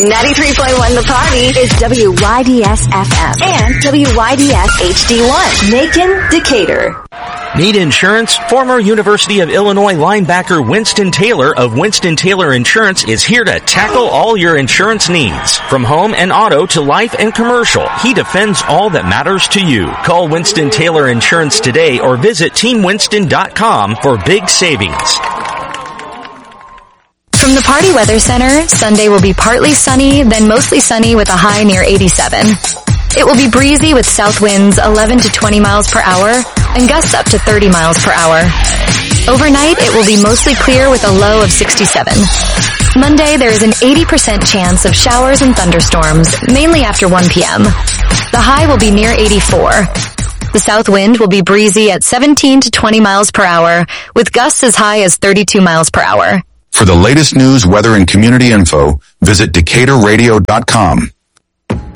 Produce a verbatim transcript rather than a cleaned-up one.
ninety-three point one The Party is W Y D S F M and W Y D S H D one. Macon, Decatur. Need insurance? Former University of Illinois linebacker Winston Taylor of Winston Taylor Insurance is here to tackle all your insurance needs. From home and auto to life and commercial, he defends all that matters to you. Call Winston Taylor Insurance today or visit team winston dot com for big savings. From the Party Weather Center, Sunday will be partly sunny, then mostly sunny with a high near eighty-seven. It will be breezy with south winds eleven to twenty miles per hour and gusts up to thirty miles per hour. Overnight, it will be mostly clear with a low of sixty-seven. Monday, there is an eighty percent chance of showers and thunderstorms, mainly after one p.m. The high will be near eighty-four. The south wind will be breezy at seventeen to twenty miles per hour, with gusts as high as thirty-two miles per hour. For the latest news, weather, and community info, visit Decatur Radio dot com.